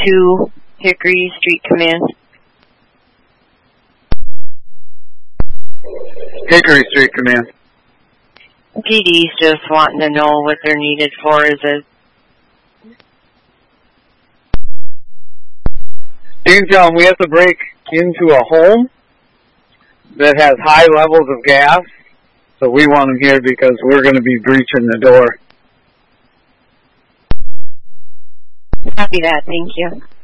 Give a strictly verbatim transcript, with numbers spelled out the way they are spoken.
two, Hickory Street Command. Hickory Street Command. P D's just wanting to know what they're needed for. Is it? You can tell them we have to break into a home that has high levels of gas, so we want them here because we're going to be breaching the door. Copy that. Thank you.